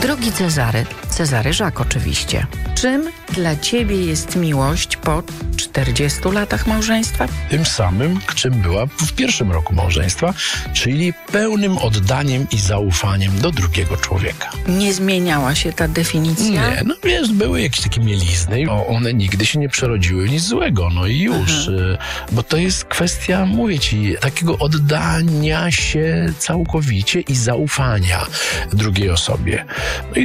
Drogi Cezary Żak oczywiście, czym dla ciebie jest miłość po 40 latach małżeństwa? Tym samym, czym była w pierwszym roku małżeństwa, czyli pełnym oddaniem i zaufaniem do drugiego człowieka. Nie zmieniała się ta definicja? Nie, no wiesz, były jakieś takie mielizny, one nigdy się nie przerodziły w nic złego, no i już. Bo to jest kwestia, mówię ci, takiego oddania się całkowicie i zaufania drugiej osobie. No i